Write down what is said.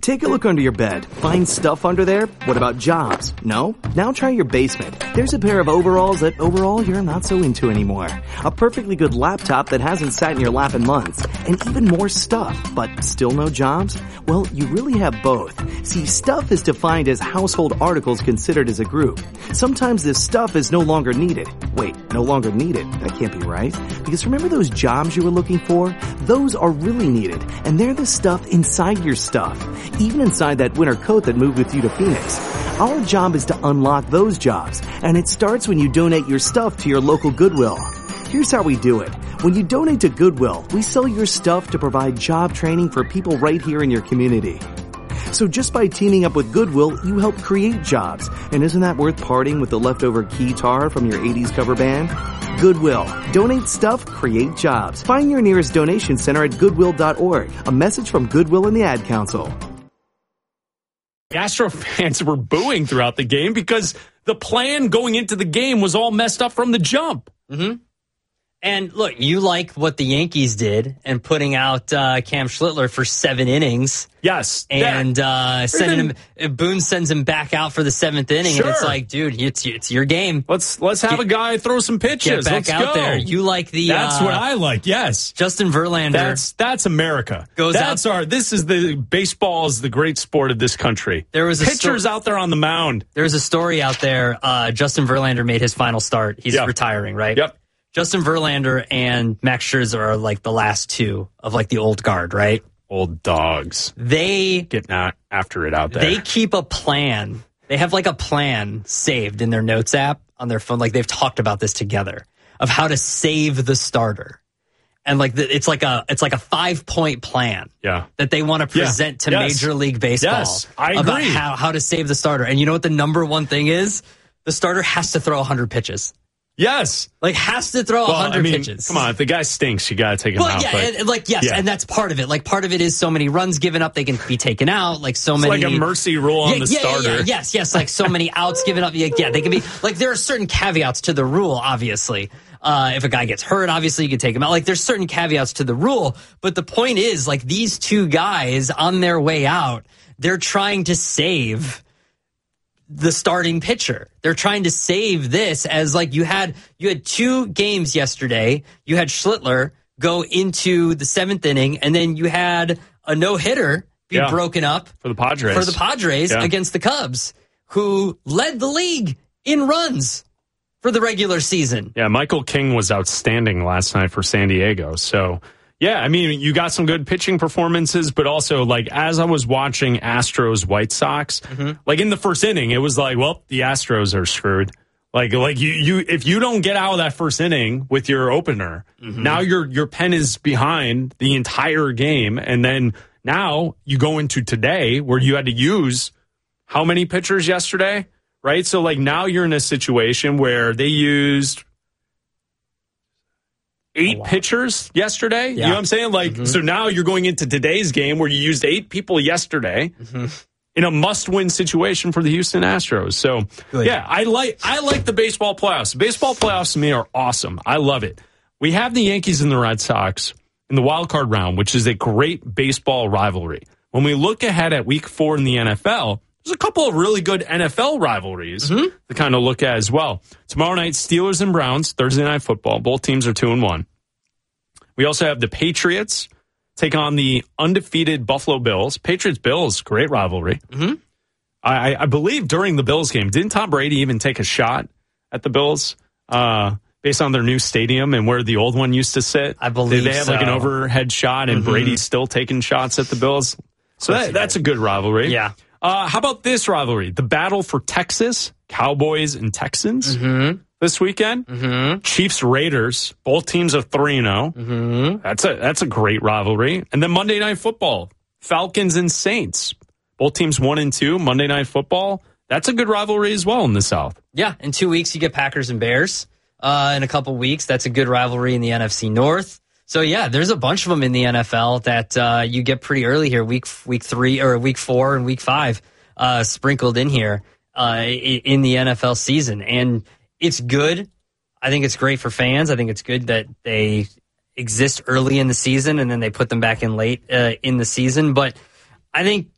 Take a look under your bed. Find stuff under there? What about jobs? No? Now try your basement. There's a pair of overalls that overall you're not so into anymore. A perfectly good laptop that hasn't sat in your lap in months. And even more stuff, but still no jobs? Well, you really have both. See, stuff is defined as household articles considered as a group. Sometimes this stuff is no longer needed. Wait, no longer needed? That can't be right. Because remember those jobs you were looking for? Those are really needed, and they're the stuff inside your stuff. Even inside that winter coat that moved with you to Phoenix. Our job is to unlock those jobs, and it starts when you donate your stuff to your local Goodwill. Here's how we do it. When you donate to Goodwill, we sell your stuff to provide job training for people right here in your community. So just by teaming up with Goodwill, you help create jobs. And isn't that worth parting with the leftover guitar from your 80s cover band? Goodwill. Donate stuff, create jobs. Find your nearest donation center at goodwill.org. A message from Goodwill and the Ad Council. Astro fans were booing throughout the game because the plan going into the game was all messed up from the jump. Mm-hmm. And look, you like what the Yankees did and putting out Cam Schlittler for 7 innings. Yes. And sending him, Boone sends him back out for the 7th inning. Sure. And it's like, dude, it's your game. Let's have a guy throw some pitches. Get back out there. You like the... That's what I like, yes. Justin Verlander. That's America. This is the baseball is the great sport of this country. There was pitchers out there on the mound. There's a story out there. Justin Verlander made his final start. He's retiring, right? Yep. Justin Verlander and Max Scherzer are like the last two of like the old guard, right? Old dogs. They get after it out there. They keep a plan. They have like a plan saved in their notes app on their phone. Like they've talked about this together of how to save the starter. And like it's like a 5-point plan that they want to present to Major League Baseball I agree. about how to save the starter. And you know what the number one thing is? The starter has to throw 100 pitches. Yes. Like, has to throw 100 pitches. Come on, if the guy stinks, you got to take him out. And that's part of it. Like, part of it is so many runs given up, they can be taken out. Like, so many. It's like a mercy rule on the starter. Yes. Like, so many outs given up. They can be. Like, there are certain caveats to the rule, obviously. If a guy gets hurt, obviously, you can take him out. Like, there's certain caveats to the rule. But the point is, like, these two guys on their way out, they're trying to save the starting pitcher. They're trying to save this as like you had 2 games yesterday. You had Schlittler go into the 7th inning, and then you had a no-hitter be broken up for the Padres against the Cubs, who led the league in runs for the regular season. Yeah, Michael King was outstanding last night for San Diego. So yeah, I mean, you got some good pitching performances, but also, like, as I was watching Astros White Sox, like in the first inning, it was like, well, the Astros are screwed. Like you if you don't get out of that first inning with your opener, now your pen is behind the entire game, and then now you go into today where you had to use how many pitchers yesterday, right? So like now you're in a situation where they used 8 pitchers yesterday. You know what I'm saying? Like, so now you're going into today's game where you used 8 people yesterday in a must-win situation for the Houston Astros. So, I like the baseball playoffs. Baseball playoffs to me are awesome. I love it. We have the Yankees and the Red Sox in the wild card round, which is a great baseball rivalry. When we look ahead at week 4 in the NFL, there's a couple of really good NFL rivalries to kind of look at as well. Tomorrow night, Steelers and Browns, Thursday Night Football. Both teams are 2-1. We also have the Patriots take on the undefeated Buffalo Bills. Patriots-Bills, great rivalry. I believe during the Bills game, didn't Tom Brady even take a shot at the Bills based on their new stadium and where the old one used to sit? I believe they have like an overhead shot, and Brady's still taking shots at the Bills. So that's a good rivalry. Yeah. How about this rivalry? The battle for Texas, Cowboys and Texans this weekend. Chiefs, Raiders, both teams are 3-0. That's a great rivalry. And then Monday Night Football, Falcons and Saints, both teams 1-2. Monday Night Football, that's a good rivalry as well in the South. Yeah, in 2 weeks you get Packers and Bears. In a couple weeks, that's a good rivalry in the NFC North. So, yeah, there's a bunch of them in the NFL that you get pretty early here, week 3 or week 4 and week 5 sprinkled in here in the NFL season. And it's good. I think it's great for fans. I think it's good that they exist early in the season and then they put them back in late in the season. But I think